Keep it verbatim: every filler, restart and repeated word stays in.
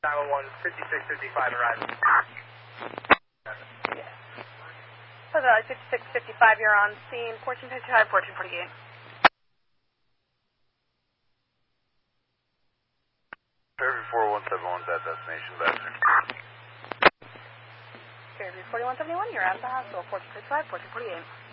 nine one one, fifty-six fifty-five, arrive. Valley fifty-six fifty-five, you're on scene, fourteen fifty-five, fourteen forty-eight. Fairview four one seven one, that destination, Baxter. Fairview forty-one seventy-one, you're at the hospital, fourteen fifty-five, fourteen forty-eight.